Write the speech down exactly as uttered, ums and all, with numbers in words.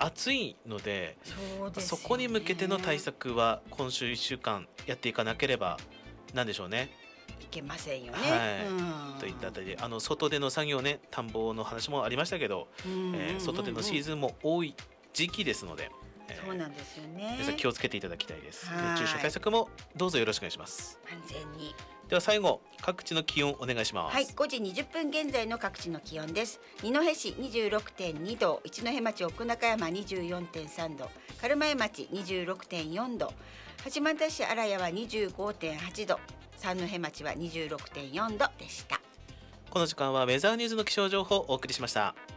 暑いので、 そうですよね。 そこに向けての対策は今週いっしゅうかんやっていかなければなんでしょうね。 いけませんよね。 はい、 うん、 といったあたりで、あの外での作業ね、田んぼの話もありましたけど、 うんうんうんうん、 えー外でのシーズンも多い時期ですので、えーそうなんですよね。 皆さん気をつけていただきたいです。 はい熱中症対策もどうぞよろしくお願いします。 安全に。 では最後、各地の気温お願いします。 はい、ごじにじゅっぷん現在の各地の気温です。二戸市 にじゅうろくてんにど、一戸町奥中山 にじゅうよんてんさんど、軽米町 にじゅうろくてんよんど、八幡平市新谷は にじゅうごてんはちど、三戸町は にじゅうろくてんよんどでした。 この時間はウェザーニューズの気象情報をお送りしました。